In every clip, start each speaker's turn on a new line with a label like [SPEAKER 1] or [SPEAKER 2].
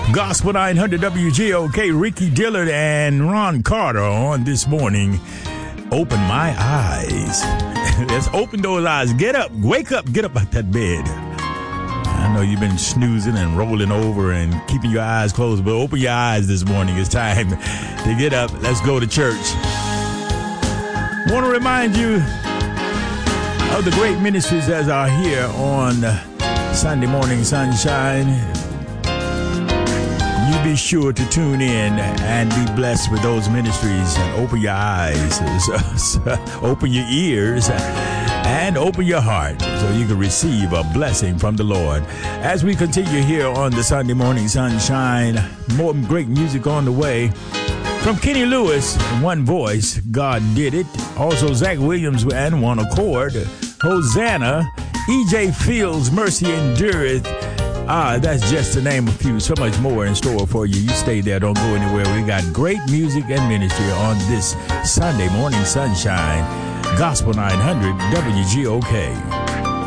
[SPEAKER 1] Gospel 900 WGOK, Ricky Dillard and Ron Carter on this morning. Open my eyes. Let's open those eyes. Get up. Wake up. Get up out that bed. I know you've been snoozing and rolling over and keeping your eyes closed, but open your eyes this morning. It's time to get up. Let's go to church. Want to remind you of the great ministries that are here on Sunday Morning Sunshine. You be sure to tune in and be blessed with those ministries and open your eyes, open your ears, and open your heart so you can receive a blessing from the Lord. As we continue here on the Sunday Morning Sunshine, more great music on the way. From Kenny Lewis, One Voice, God Did It. Also Zach Williams and One Accord. Hosanna, E.J. Fields, Mercy Endureth. That's just to name a few. So much more in store for you. You stay there. Don't go anywhere. We got great music and ministry on this Sunday Morning Sunshine. Gospel 900 WGOK.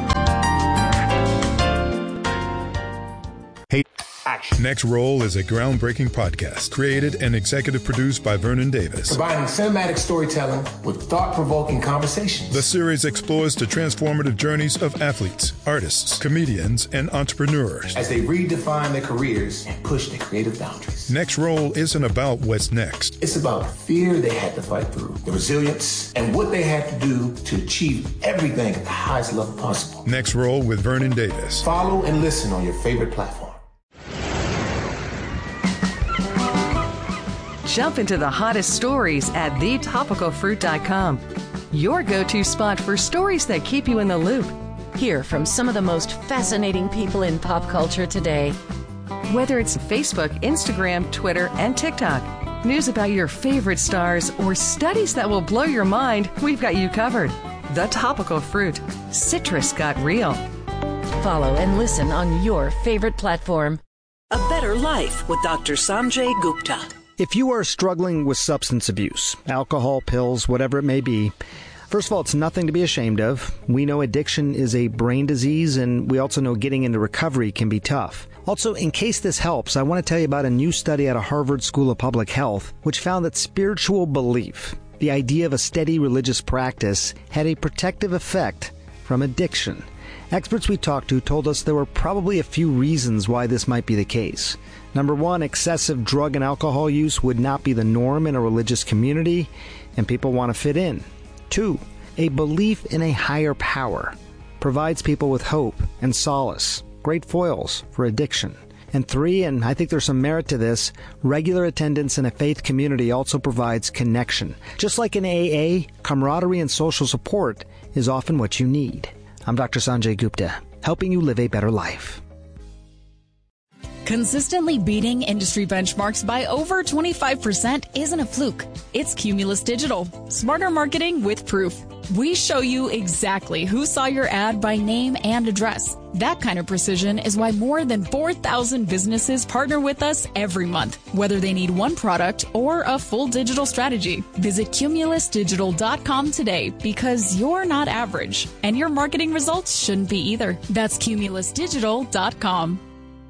[SPEAKER 2] Hey, action. Next Roll is a groundbreaking podcast created and executive produced by Vernon Davis.
[SPEAKER 3] Combining cinematic storytelling with thought-provoking conversations.
[SPEAKER 2] The series explores the transformative journeys of athletes, artists, comedians, and entrepreneurs
[SPEAKER 3] as they redefine their careers and push their creative boundaries.
[SPEAKER 2] Next Roll isn't about what's next.
[SPEAKER 3] It's about the fear they had to fight through, the resilience, and what they had to do to achieve everything at the highest level possible.
[SPEAKER 2] Next Roll with Vernon Davis.
[SPEAKER 3] Follow and listen on your favorite platform.
[SPEAKER 4] Jump into the hottest stories at thetopicalfruit.com. Your go-to spot for stories that keep you in the loop.
[SPEAKER 5] Hear from some of the most fascinating people in pop culture today.
[SPEAKER 4] Whether it's Facebook, Instagram, Twitter, and TikTok, news about your favorite stars, or studies that will blow your mind, we've got you covered. The Topical Fruit. Citrus got real.
[SPEAKER 5] Follow and listen on your favorite platform.
[SPEAKER 6] A Better Life with Dr. Sanjay Gupta.
[SPEAKER 7] If you are struggling with substance abuse, alcohol, pills, whatever it may be, first of all, it's nothing to be ashamed of. We know addiction is a brain disease, and we also know getting into recovery can be tough. Also, in case this helps, I want to tell you about a new study out of Harvard School of Public Health, which found that spiritual belief, the idea of a steady religious practice, had a protective effect from addiction. Experts we talked to told us there were probably a few reasons why this might be the case. Number one, excessive drug and alcohol use would not be the norm in a religious community, and people want to fit in. Two, a belief in a higher power provides people with hope and solace, great foils for addiction. And three, and I think there's some merit to this, regular attendance in a faith community also provides connection. Just like in AA, camaraderie and social support is often what you need. I'm Dr. Sanjay Gupta, helping you live a better life.
[SPEAKER 8] Consistently beating industry benchmarks by over 25% isn't a fluke. It's Cumulus Digital. Smarter marketing with proof. We show you exactly who saw your ad by name and address. That kind of precision is why more than 4,000 businesses partner with us every month, whether they need one product or a full digital strategy. Visit cumulusdigital.com today because you're not average, and your marketing results shouldn't be either. That's cumulusdigital.com.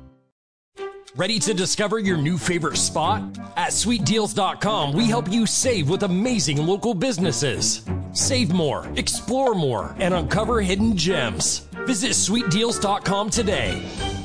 [SPEAKER 9] Ready to discover your new favorite spot? At sweetdeals.com, we help you save with amazing local businesses. Save more, explore more, and uncover hidden gems. Visit sweetdeals.com today.